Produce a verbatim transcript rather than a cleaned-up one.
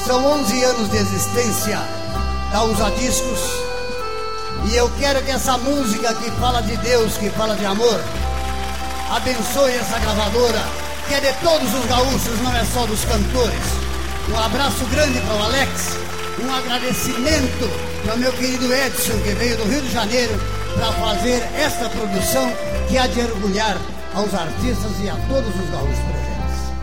São onze anos de existência da Usa Discos, e eu quero que essa música que fala de Deus, que fala de amor, abençoe essa gravadora, que é de todos os gaúchos, não é só dos cantores. Um abraço grande para o Alex, um agradecimento para o meu querido Edson, que veio do Rio de Janeiro para fazer esta produção que há de orgulhar aos artistas e a todos os gaúchos.